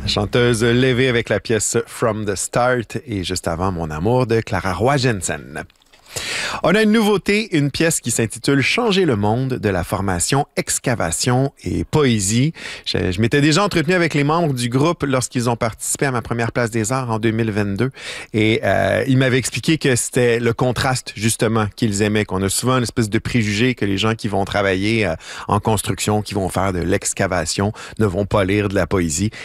Chanteuse levée avec la pièce From the Start et juste avant Mon amour de Clara Roy Jensen. On a une nouveauté, une pièce qui s'intitule Changer le monde de la formation Excavation et Poésie. Je m'étais déjà entretenu avec les membres du groupe lorsqu'ils ont participé à ma première place des arts en 2022 et ils m'avaient expliqué que c'était le contraste justement qu'ils aimaient, qu'on a souvent une espèce de préjugé que les gens qui vont travailler en construction, qui vont faire de l'excavation ne vont pas lire de la poésie